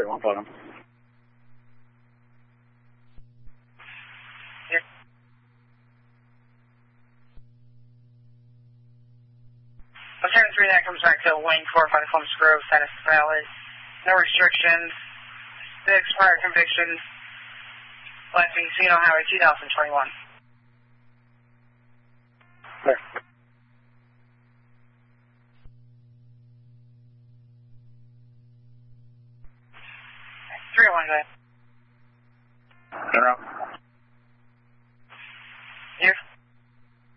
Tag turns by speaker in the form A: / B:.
A: 3-1, plug him.
B: Yep. Lieutenant 3, that comes back to Wayne Court by the Columbus Grove, status valid. No restrictions. The expired conviction. Lansing Casino Highway 2021.
A: There.
B: 3-1, go ahead.
A: Turn around.